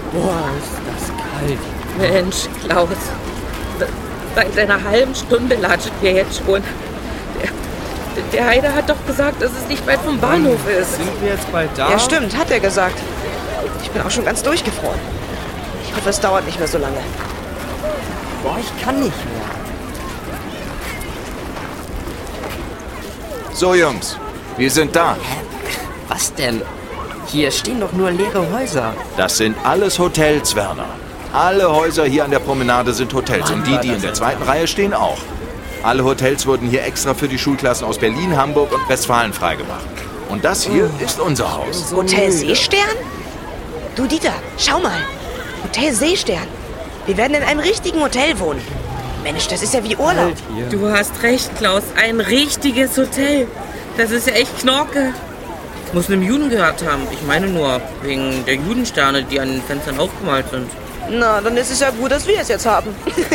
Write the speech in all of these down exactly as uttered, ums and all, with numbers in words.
Boah, ist das kalt. Mensch, Klaus, seit einer halben Stunde latschen wir jetzt schon. Der, der Heide hat doch gesagt, dass es nicht weit vom Bahnhof ist. Sind wir jetzt bald da? Ja, stimmt, hat er gesagt. Ich bin auch schon ganz durchgefroren. Ich hoffe, es dauert nicht mehr so lange. Boah, ich kann nicht mehr. So, Jungs, wir sind da. Was denn? Hier stehen doch nur leere Häuser. Das sind alles Hotels, Werner. Alle Häuser hier an der Promenade sind Hotels. Mann, und die, die in der zweiten Reihe stehen, auch. Alle Hotels wurden hier extra für die Schulklassen aus Berlin, Hamburg und Westfalen freigemacht. Und das hier oh. ist unser Haus. Hotel Seestern? Du, Dieter, schau mal. Hotel Seestern. Wir werden in einem richtigen Hotel wohnen. Mensch, das ist ja wie Urlaub. Du hast recht, Klaus. Ein richtiges Hotel. Das ist ja echt Knorke. Muss einem Juden gehört haben. Ich meine nur, wegen der Judensterne, die an den Fenstern aufgemalt sind. Na, dann ist es ja gut, dass wir es jetzt haben.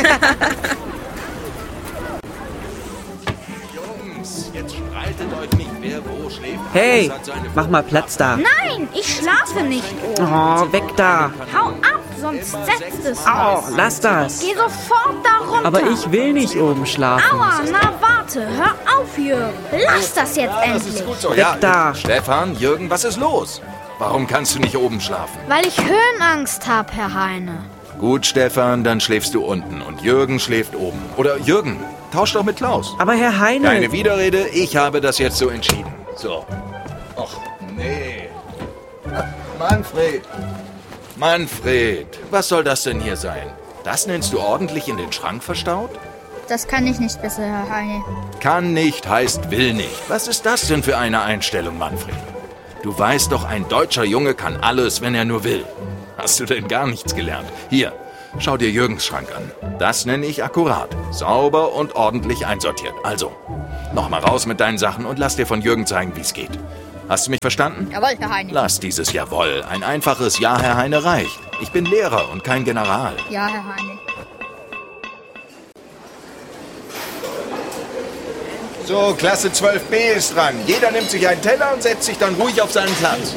Jungs, jetzt streitet euch nicht, wer wo schläft. Hey, mach mal Platz da. Nein, ich schlafe nicht. Oh, weg da. Hau ab, sonst setzt es. Oh, lass das. Geh sofort da runter. Aber ich will nicht oben schlafen. Aua, na warte, hör auf, Jürgen. Lass das jetzt endlich. So, Weg ja, da. Stefan, Jürgen, was ist los? Warum kannst du nicht oben schlafen? Weil ich Höhenangst hab, Herr Heine. Gut, Stefan, dann schläfst du unten und Jürgen schläft oben. Oder Jürgen, tausch doch mit Klaus. Aber Herr Heine... Keine Widerrede, ich habe das jetzt so entschieden. So. Och, nee. Manfred. Manfred, was soll das denn hier sein? Das nennst du ordentlich in den Schrank verstaut? Das kann ich nicht besser, Herr Heine. Kann nicht heißt will nicht. Was ist das denn für eine Einstellung, Manfred? Du weißt doch, ein deutscher Junge kann alles, wenn er nur will. Hast du denn gar nichts gelernt? Hier, schau dir Jürgens Schrank an. Das nenne ich akkurat. Sauber und ordentlich einsortiert. Also, nochmal raus mit deinen Sachen und lass dir von Jürgen zeigen, wie es geht. Hast du mich verstanden? Jawohl, Herr Heine. Lass dieses Jawohl. Ein einfaches Ja, Herr Heine, reicht. Ich bin Lehrer und kein General. Ja, Herr Heine. So, Klasse zwölf b ist dran. Jeder nimmt sich einen Teller und setzt sich dann ruhig auf seinen Platz.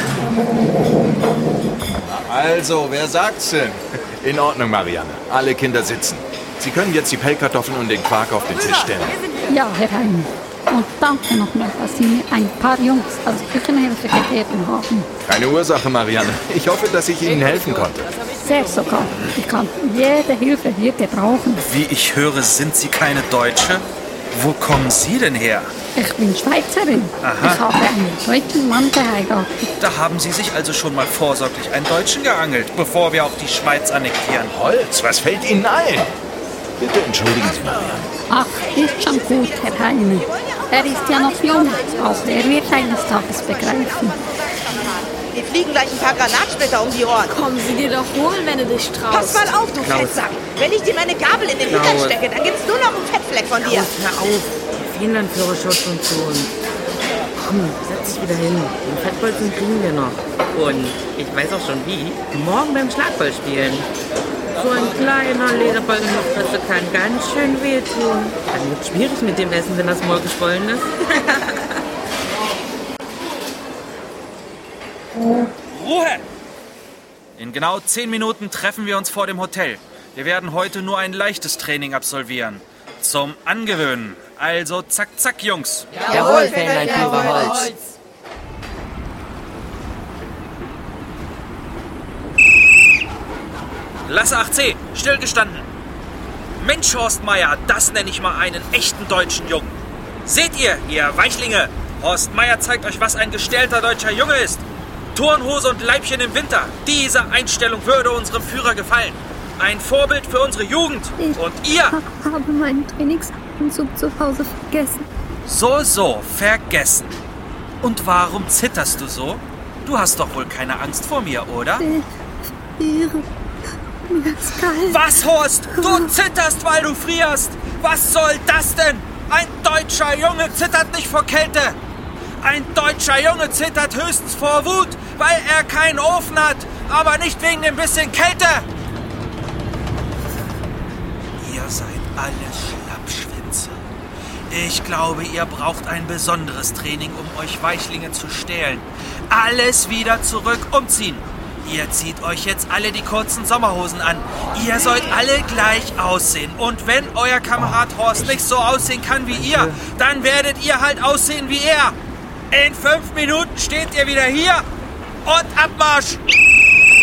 Also, wer sagt's denn? In Ordnung, Marianne. Alle Kinder sitzen. Sie können jetzt die Pellkartoffeln und den Quark auf den Tisch stellen. Ja, Herr Heine. Und danke nochmal, dass Sie mir ein paar Jungs als Küchenhilfe gegeben haben. Keine Ursache, Marianne. Ich hoffe, dass ich Ihnen helfen konnte. Sehr sogar. Ich kann jede Hilfe hier gebrauchen. Wie ich höre, sind Sie keine Deutsche? Wo kommen Sie denn her? Ich bin Schweizerin. Aha. Ich habe einen deutschen Mann geheiratet. Da haben Sie sich also schon mal vorsorglich einen Deutschen geangelt, bevor wir auch die Schweiz annektieren. Holz, was fällt Ihnen ein? Bitte entschuldigen Sie, Marianne. Ach, ist schon gut, Herr Heine. Er ist ja noch jung. Auch er wird eines Tages begreifen. Wir fliegen gleich ein paar Granatsplitter um die Ohren. Kommen sie dir doch holen, wenn du dich traust. Pass mal auf, du Fettsack. Wenn ich dir meine Gabel in den Hintern stecke, dann gibt's nur noch einen Fettfleck von dir. Klaus, hör auf. Die Finnlandführer schaut schon zu uns. Komm, setz dich wieder hin. Den Fettbolzen kriegen wir noch. Und ich weiß auch schon wie. Morgen beim Schlagball spielen. So ein kleiner Lederball in der Fresse kann ganz schön wehtun. Dann wird's schwierig mit dem Essen, wenn das Maul geschwollen ist. Ruhe! In genau zehn Minuten treffen wir uns vor dem Hotel. Wir werden heute nur ein leichtes Training absolvieren. Zum Angewöhnen. Also zack, zack, Jungs. Jawohl, Fähnlein-Führer Holz. Klasse acht c, stillgestanden. Mensch, Horst Meier, das nenne ich mal einen echten deutschen Jungen. Seht ihr, ihr Weichlinge, Horst Meier zeigt euch, was ein gestellter deutscher Junge ist. Turnhose und Leibchen im Winter. Diese Einstellung würde unserem Führer gefallen. Ein Vorbild für unsere Jugend. Ich und ihr? habe meinen Trainingsanzug zu Hause vergessen. So, so, vergessen. Und warum zitterst du so? Du hast doch wohl keine Angst vor mir, oder? Ich friere. Mir ist kalt. Was, Horst? Du zitterst, weil du frierst. Was soll das denn? Ein deutscher Junge zittert nicht vor Kälte. Ein deutscher Junge zittert höchstens vor Wut, weil er keinen Ofen hat, aber nicht wegen dem bisschen Kälte. Ihr seid alle Schlappschwänze. Ich glaube, ihr braucht ein besonderes Training, um euch Weichlinge zu stählen. Alles wieder zurück umziehen. Ihr zieht euch jetzt alle die kurzen Sommerhosen an. Ihr sollt alle gleich aussehen. Und wenn euer Kamerad Horst nicht so aussehen kann wie ihr, dann werdet ihr halt aussehen wie er. In fünf Minuten steht ihr wieder hier und Abmarsch!